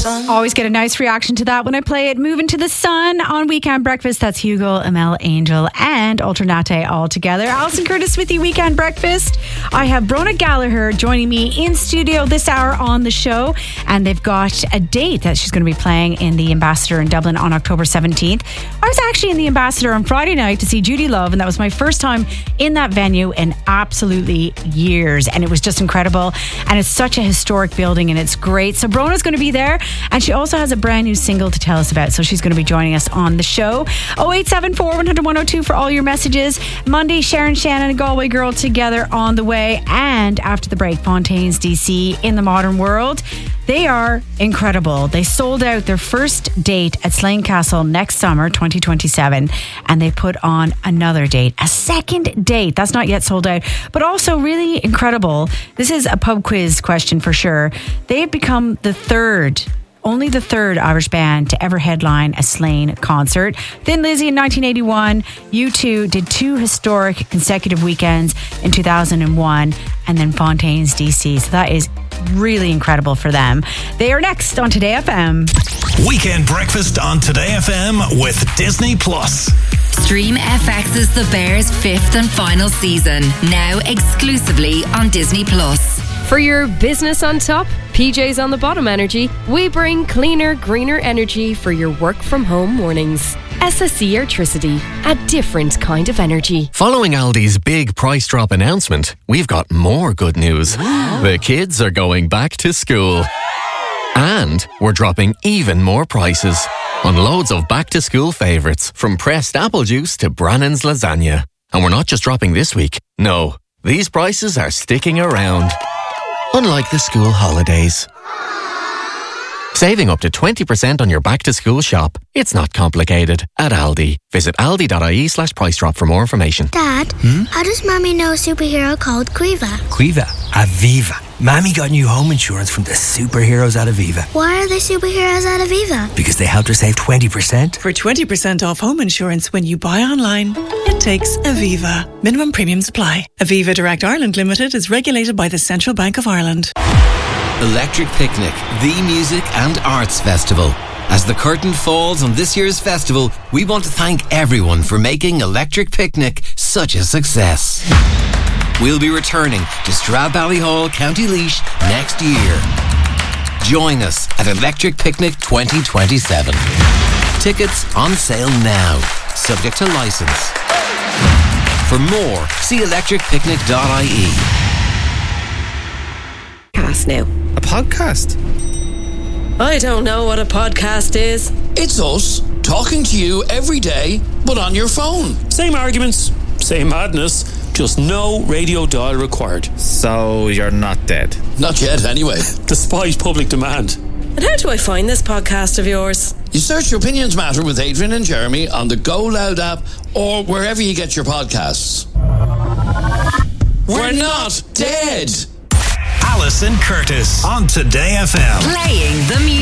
sun. Always get a nice reaction to that when I play it. Moving to the Sun on Weekend Breakfast. That's Hugo, Amel, Angel and Alternate all together. Alison Curtis with you, Weekend Breakfast. I have Brona Gallagher joining me in studio this hour on the show, and they've got a date that she's going to be playing in the Ambassador in Dublin on October 17th. I was actually in the Ambassador on Friday night to see Judy Love, and that was my first time in that venue in absolutely years, and it was just incredible, and it's such a historic building and it's great. So Brona's going to be there, and she also has a brand new single to tell us about, so she's going to be joining us on the show. 0874 100 102 for all your messages. Monday, Sharon Shannon and Galway Girl together on the way, and after the break, Fontaines DC in the Modern World. They are incredible. They sold out their first date at Slane Castle next summer, 2027, and they put on another date, a second date. That's not yet sold out, but also really incredible. This is a pub quiz question for sure. They've become only the third Irish band to ever headline a Slane concert. Thin Lizzy in 1981. U2 did 2 historic consecutive weekends in 2001, and then Fontaines DC. So that is really incredible for them. They are next on Today FM. Weekend Breakfast on Today FM with Disney Plus. Stream FX's The Bears' 5th and final season, now exclusively on Disney Plus. For your business on top, PJs on the bottom energy, we bring cleaner, greener energy for your work from home mornings. SSE Airtricity, a different kind of energy. Following Aldi's big price drop announcement, we've got more good news. The kids are going back to school. And we're dropping even more prices on loads of back-to-school favourites, from pressed apple juice to Brannan's lasagna. And we're not just dropping this week. No, these prices are sticking around. Unlike the school holidays. Saving up to 20% on your back-to-school shop. It's not complicated. At Aldi. Visit aldi.ie/price drop for more information. Dad, how does Mommy know a superhero called Quiva? Quiva? Aviva. Mammy got new home insurance from the superheroes at Aviva. Why are they superheroes at Aviva? Because they helped her save 20%. For 20% off home insurance when you buy online, it takes Aviva. Minimum premiums apply. Aviva Direct Ireland Limited is regulated by the Central Bank of Ireland. Electric Picnic, the music and arts festival. As the curtain falls on this year's festival, we want to thank everyone for making Electric Picnic such a success. We'll be returning to Stradbally, County Laois next year. Join us at Electric Picnic 2027. Tickets on sale now, subject to licence. For more, see electricpicnic.ie. Now. A podcast? I don't know what a podcast is. It's us talking to you every day, but on your phone. Same arguments, same madness, just no radio dial required. So you're not dead? Not yet, anyway. Despite public demand. And how do I find this podcast of yours? You search Your Opinions Matter with Adrian and Jeremy on the Go Loud app or wherever you get your podcasts. We're not dead! Alison Curtis on Today FM. Playing the music.